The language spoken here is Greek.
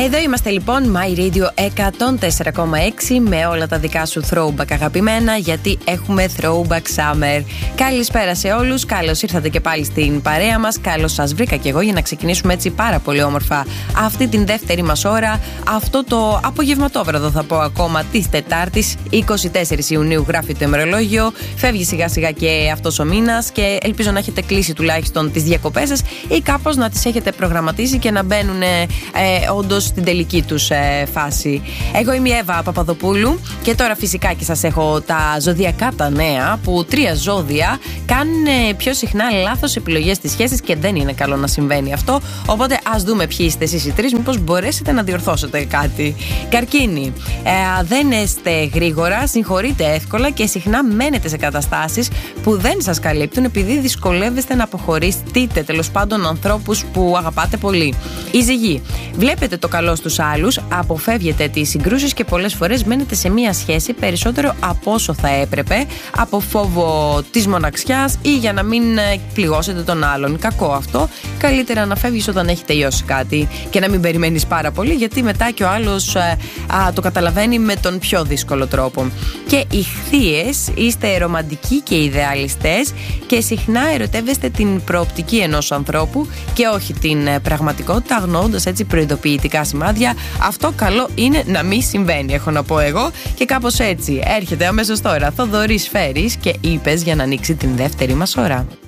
Εδώ είμαστε λοιπόν, My Radio 104,6 με όλα τα δικά σου throwback αγαπημένα, γιατί έχουμε throwback summer. Καλησπέρα σε όλους, καλώς ήρθατε και πάλι στην παρέα μας. Καλώς σας βρήκα και εγώ για να ξεκινήσουμε έτσι πάρα πολύ όμορφα αυτή την δεύτερη μας ώρα. Αυτό το απογευματόβραδο θα πω ακόμα της Τετάρτης, 24 Ιουνίου γράφει το ημερολόγιο. Φεύγει σιγά σιγά και αυτός ο μήνας και ελπίζω να έχετε κλείσει τουλάχιστον τις διακοπές σας ή κάπως να τις έχετε προγραμματίσει και να μπαίνουν όντως στην τελική τους φάση. Εγώ είμαι η Εύα Παπαδοπούλου και τώρα φυσικά και σας έχω τα ζωδιακά τα νέα, που 3 ζώδια κάνουν πιο συχνά λάθος επιλογές στις σχέσεις και δεν είναι καλό να συμβαίνει αυτό. Οπότε ας δούμε ποιοι είστε εσείς οι 3, μήπως μπορέσετε να διορθώσετε κάτι. Καρκίνη, δεν είστε γρήγορα, συγχωρείτε εύκολα και συχνά μένετε σε καταστάσεις που δεν σας καλύπτουν επειδή δυσκολεύεστε να αποχωρήσετε τέλος πάντων ανθρώπους που αγαπάτε πολύ. Η Ζυγή, βλέπετε το καλό στους άλλους, αποφεύγετε τις συγκρούσεις και πολλές φορές μένετε σε μία σχέση περισσότερο από όσο θα έπρεπε, από φόβο της μοναξιάς ή για να μην πληγώσετε τον άλλον. Κακό αυτό. Καλύτερα να φεύγεις όταν έχει τελειώσει κάτι και να μην περιμένεις πάρα πολύ, γιατί μετά και ο άλλος το καταλαβαίνει με τον πιο δύσκολο τρόπο. Και οι Ιχθύες, είστε ρομαντικοί και ιδεαλιστές και συχνά ερωτεύεστε την προοπτική ενός ανθρώπου και όχι την πραγματικότητα, αγνοώντας έτσι προειδοποιητικά σημάδια. Αυτό καλό είναι να μην συμβαίνει, έχω να πω εγώ. Και κάπως έτσι έρχεται αμέσως τώρα Θοδωρής Φέρης και Είπες για να ανοίξει την δεύτερη μας ώρα.